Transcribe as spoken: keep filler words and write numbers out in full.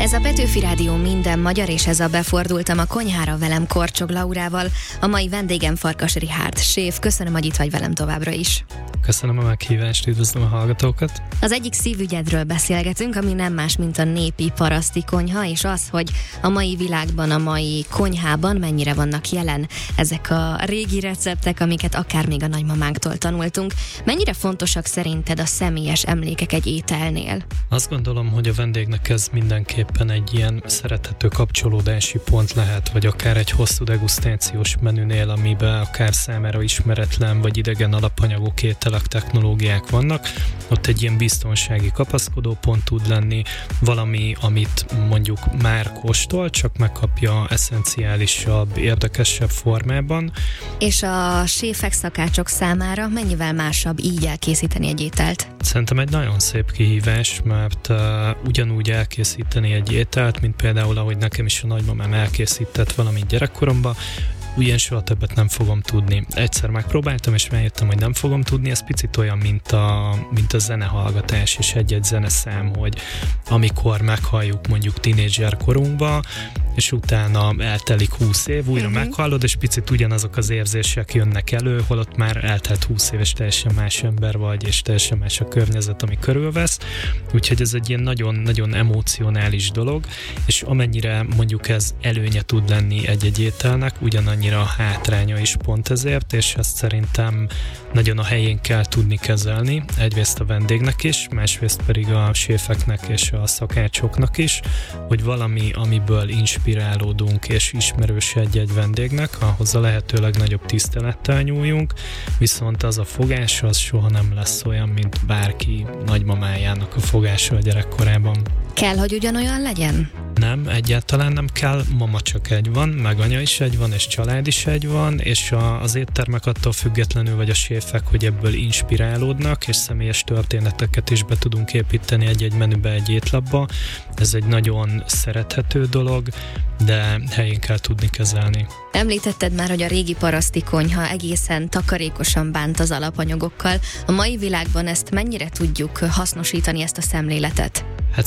Ez a Petőfi Rádió minden magyar, és ez a Befordultam a konyhára velem Korcsog Laurával. A mai vendégem Farkas Richárd séf. Köszönöm, hogy itt vagy velem továbbra is. Köszönöm a meghívást, üdvözlöm a hallgatókat. Az egyik szívügyedről beszélgetünk, ami nem más, mint a népi paraszti konyha, és az, hogy a mai világban, a mai konyhában mennyire vannak jelen ezek a régi receptek, amiket akár még a nagymamánktól tanultunk. Mennyire fontosak szerinted a személyes emlékek egy ételnél? Azt gondolom, hogy a vendégnek ez mindenképpen egy ilyen szerethető kapcsolódási pont lehet, vagy akár egy hosszú degustációs menünél, amiben akár számára ismeretlen vagy idegen alapanyagok, ételek, technológiák vannak, ott egy ilyen biztonsági kapaszkodó pont tud lenni, valami, amit mondjuk már kóstol, csak megkapja eszenciálisabb, érdekesebb formában. És a séfek, szakácsok számára mennyivel másabb így elkészíteni egy ételt? Szerintem egy nagyon szép kihívás, mert uh, ugyanúgy elkészíteni egy ételt, mint például, ahogy nekem is a nagymamám elkészített valamit gyerekkoromban, ugyan soha többet nem fogom tudni. Egyszer megpróbáltam, és rájöttem, hogy nem fogom tudni. Ez picit olyan, mint a, mint a zenehallgatás és egy-egy zeneszám, hogy amikor meghalljuk mondjuk tínédzser korunkba, és utána eltelik húsz év, újra uh-huh. meghallod, és picit ugyanazok az érzések jönnek elő, holott már eltelt húsz év, és teljesen más ember vagy, és teljesen más a környezet, ami körülvesz. Úgyhogy ez egy ilyen nagyon-nagyon emocionális dolog, és amennyire mondjuk ez előnye tud lenni egy-egy ételnek, ugyanannyira a hátránya is pont ezért, és ezt szerintem nagyon a helyén kell tudni kezelni, egyrészt a vendégnek is, másrészt pedig a séfeknek és a szakácsoknak is, hogy valami, amiből inspirálódunk és ismerős egy-egy vendégnek, ahhoz a lehető legnagyobb tisztelettel nyúljunk, viszont az a fogás az soha nem lesz olyan, mint bárki nagymamájának a fogása a gyerekkorában. Kell, hogy ugyanolyan legyen? Nem, egyáltalán nem kell, mama csak egy van, meg anya is egy van, és család is egy van, és a, az éttermek attól függetlenül, vagy a séfek, hogy ebből inspirálódnak, és személyes történeteket is be tudunk építeni egy-egy menübe, egy étlapba. Ez egy nagyon szerethető dolog, de helyén kell tudni kezelni. Említetted már, hogy a régi paraszti konyha egészen takarékosan bánt az alapanyagokkal. A mai világban ezt mennyire tudjuk hasznosítani, ezt a szemléletet? Hát